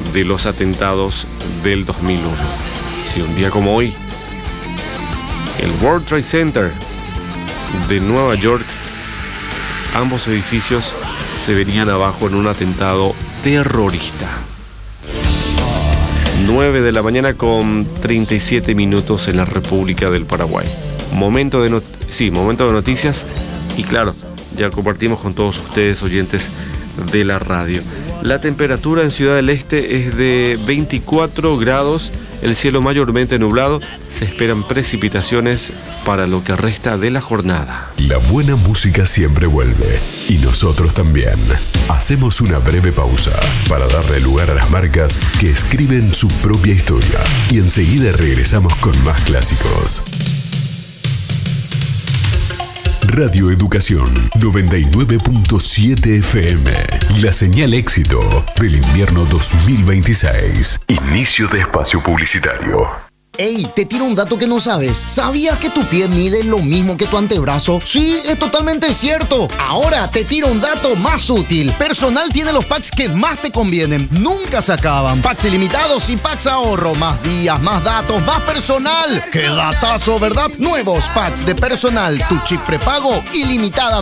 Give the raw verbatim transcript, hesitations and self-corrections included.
de los atentados del dos mil uno. Sí, un día como hoy, el World Trade Center de Nueva York, ambos edificios se venían abajo en un atentado terrorista. nueve de la mañana con treinta y siete minutos en la República del Paraguay. Momento de, not- sí, momento de noticias. Y claro, ya compartimos con todos ustedes, oyentes de la radio. La temperatura en Ciudad del Este es de veinticuatro grados, el cielo mayormente nublado. Se esperan precipitaciones para lo que resta de la jornada. La buena música siempre vuelve, y nosotros también. Hacemos una breve pausa para darle lugar a las marcas que escriben su propia historia, y enseguida regresamos con más clásicos. Radio Educación noventa y nueve punto siete F M. La señal éxito del invierno dos mil veintiséis. Inicio de espacio publicitario. Ey, te tiro un dato que no sabes. ¿Sabías que tu pie mide lo mismo que tu antebrazo? Sí, es totalmente cierto. Ahora te tiro un dato más útil. Personal tiene los packs que más te convienen. Nunca se acaban. Packs ilimitados y packs ahorro. Más días, más datos, más personal. ¡Qué datazo!, ¿verdad? Nuevos packs de Personal. Tu chip prepago ilimitadamente.